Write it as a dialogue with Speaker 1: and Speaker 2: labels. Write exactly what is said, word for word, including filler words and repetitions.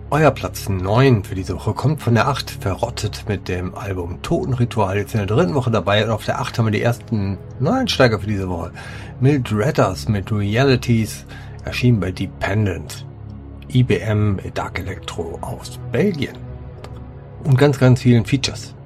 Speaker 1: Euer Platz neun für diese Woche kommt von der acht, Verrottet mit dem Album Totenritual, jetzt in der dritten Woche dabei. Und auf der acht haben wir die ersten Neueinsteiger für diese Woche. Mildred Redders mit Realities, erschienen bei Dependent. I B M Dark Electro aus Belgien. Und ganz, ganz vielen Features.